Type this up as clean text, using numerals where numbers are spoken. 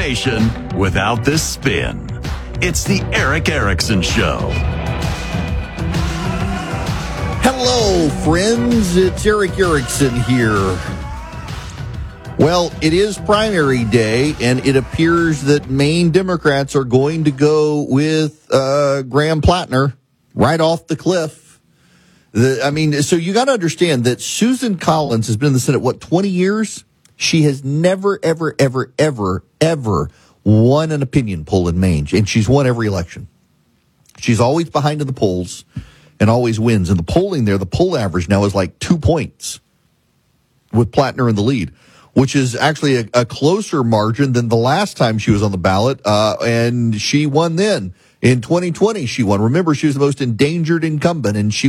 information without the spin. It's the Eric Erickson Show. Hello, friends. It's Eric Erickson here. Well, it is primary day, and it appears that Maine Democrats are going to go with Graham Plattner right off the cliff. So you got to understand that Susan Collins has been in the Senate, 20 years? She has never, ever, ever, ever, ever won an opinion poll in Maine, and she's won every election. She's always behind in the polls and always wins. And the polling there, the poll average now is like 2 points with Plattner in the lead, which is actually a closer margin than the last time she was on the ballot, and she won then. In 2020, she won. Remember, she was the most endangered incumbent, and she